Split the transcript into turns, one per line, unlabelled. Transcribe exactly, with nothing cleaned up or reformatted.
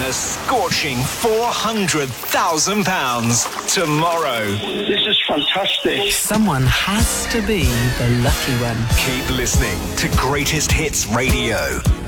a scorching four hundred thousand pounds tomorrow.
This is fantastic.
Someone has to be the lucky one.
Keep listening to Greatest Hits Radio.